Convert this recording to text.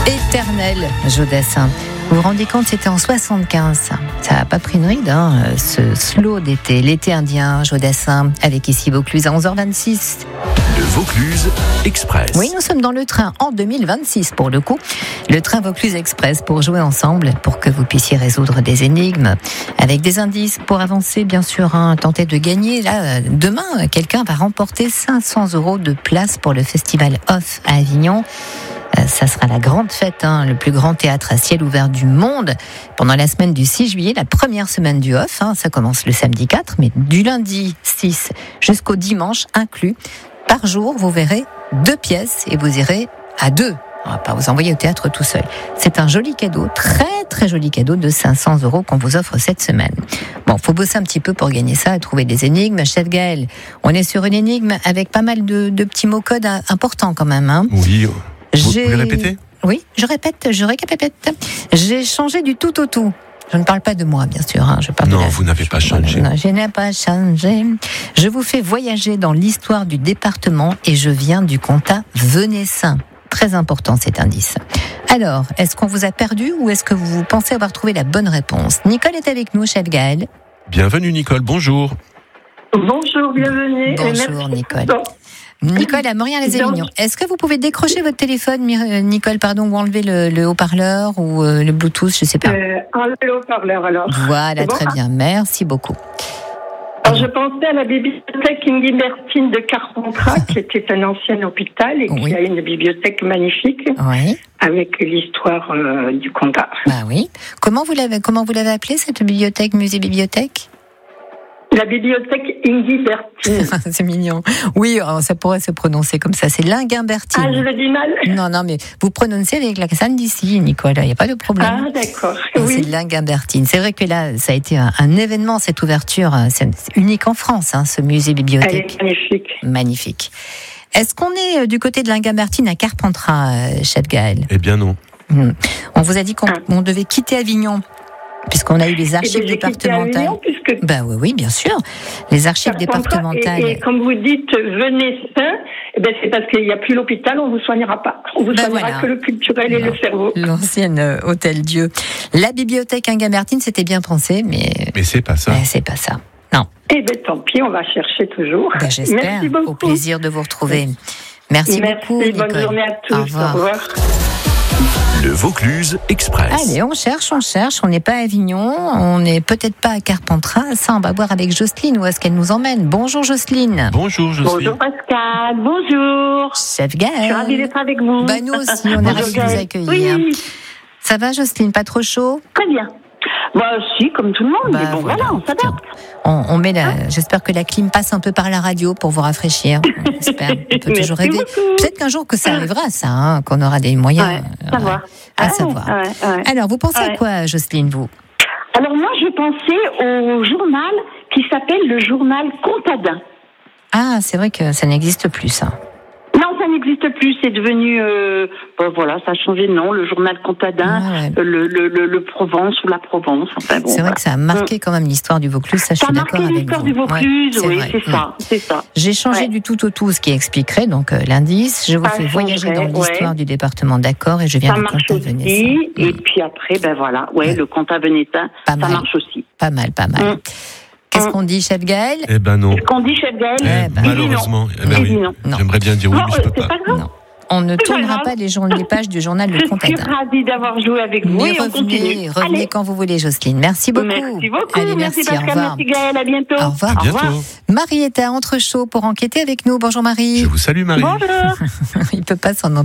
Éternel, Jodassin. Vous vous rendez compte, c'était en 75. Ça n'a pas pris une ride, ce slow d'été, l'été indien, Jodassin, avec ici Vaucluse à 11h26. Le Vaucluse Express. Oui, nous sommes dans le train en 2026 pour le coup. Le train Vaucluse Express pour jouer ensemble, pour que vous puissiez résoudre des énigmes avec des indices pour avancer, bien sûr, tenter de gagner. Là, demain, quelqu'un va remporter 500 € de place pour le festival Off à Avignon. Ça sera la grande fête, le plus grand théâtre à ciel ouvert du monde. Pendant la semaine du 6 juillet, la première semaine du Off, ça commence le samedi 4, mais du lundi 6 jusqu'au dimanche inclus. Par jour, vous verrez 2 pièces et vous irez à 2. On va pas vous envoyer au théâtre tout seul. C'est un joli cadeau, très très joli cadeau de 500 € qu'on vous offre cette semaine. Bon, faut bosser un petit peu pour gagner ça et trouver des énigmes. Chef Gaël, on est sur une énigme avec pas mal de petits mots codes importants quand même. Oui. Vous pouvez répéter ? Oui, je répète. J'ai changé du tout au tout. Je ne parle pas de moi, bien sûr. Je parle non, vous n'avez pas changé. Non, je n'ai pas changé. Je vous fais voyager dans l'histoire du département et je viens du comtat venessin. Très important cet indice. Alors, est-ce qu'on vous a perdu ou est-ce que vous pensez avoir trouvé la bonne réponse ? Nicole est avec nous, chef Gaël. Bienvenue Nicole, bonjour. Bonjour, bienvenue. Bonjour Nicole. Nicole à Mauriac-les-Avignon. Est-ce que vous pouvez décrocher votre téléphone, Nicole, ou enlever le haut-parleur ou le Bluetooth, je ne sais pas. Enlever le haut-parleur alors. Voilà, très bien. Merci beaucoup. Alors, je pensais à la bibliothèque Ingy-Bertine de Carpentras, qui était un ancien hôpital et qui a une bibliothèque magnifique avec l'histoire du comtat. Bah oui. Comment vous l'avez appelée, cette bibliothèque, musée-bibliothèque ? La bibliothèque Ingy-Bertine. C'est mignon. Oui, ça pourrait se prononcer comme ça. C'est Linguimbertine. Ah, je le dis mal. Non, mais vous prononcez avec l'accent d'ici, Nicole. Il n'y a pas de problème. Ah, d'accord. Non, oui. C'est Linguimbertine. C'est vrai que là, ça a été un événement, cette ouverture. C'est unique en France, ce musée-bibliothèque. Elle est magnifique. Magnifique. Est-ce qu'on est du côté de Linguimbertine à Carpentras, chef Gaël ? Eh bien non. On vous a dit qu'on devait quitter Avignon. Puisqu'on a eu les archives départementales. Oui, bien sûr. Les archives départementales. Et comme vous dites, venessin, c'est parce qu'il n'y a plus l'hôpital, on ne vous soignera pas. On vous soignera que le culturel et le cerveau. L'ancienne Hôtel Dieu. La bibliothèque Ingy-Bertine, c'était bien pensé, mais c'est pas ça. C'est pas ça. Non. Tant pis, on va chercher toujours. J'espère. Merci beaucoup. Au plaisir de vous retrouver. Merci beaucoup, Nicole. Bonne journée à tous. Au revoir. Le Vaucluse Express. Allez, on cherche. On n'est pas à Avignon, on n'est peut-être pas à Carpentras. Ça, on va voir avec Jocelyne où est-ce qu'elle nous emmène. Bonjour Jocelyne. Bonjour Jocelyne. Bonjour Pascal, bonjour. Chef Gaël. Je suis ravie d'être avec vous. Nous aussi, on est ravis de vous accueillir. Oui. Ça va Jocelyne, pas trop chaud ? Très bien. Si, comme tout le monde, mais voilà, on s'adapte. On met j'espère que la clim passe un peu par la radio pour vous rafraîchir. J'espère. On peut toujours rêver. Peut-être qu'un jour que ça arrivera, ça, qu'on aura des moyens à savoir. Alors, vous pensez à quoi, Jocelyne, vous ? Alors moi, je pensais au journal qui s'appelle le journal Comtadin. Ah, c'est vrai que ça n'existe plus, ça. Non, ça n'existe plus. C'est devenu, ça a changé de nom. Le journal Comtadin, le Provence ou la Provence. C'est vrai que ça a marqué quand même l'histoire du Vaucluse. Ça, je suis d'accord avec vous. l'histoire du Vaucluse, c'est ça. J'ai changé du tout au tout, ce qui expliquerait donc l'indice. Je vous fais voyager dans l'histoire du département, d'accord, et je viens du comtat venessin. Et puis après, le comtat venessin, ça marche aussi. Pas mal. Qu'est-ce qu'on dit, chef Gaël ? Eh ben non. Qu'est-ce qu'on dit, chef Gaël ? Malheureusement. Non. J'aimerais bien dire oui, mais je peux pas. Non. On ne tournera pas les pages du journal Le Comtadin. Je suis ravie d'avoir joué avec vous. Mais revenez quand vous voulez, Jocelyne. Merci beaucoup. Merci beaucoup. Allez, merci Pascal, au revoir. merci Gaël, à bientôt. Au revoir. À bientôt. Marie est à Entrechaux pour enquêter avec nous. Bonjour Marie. Je vous salue Marie. Bonjour. Il peut pas s'en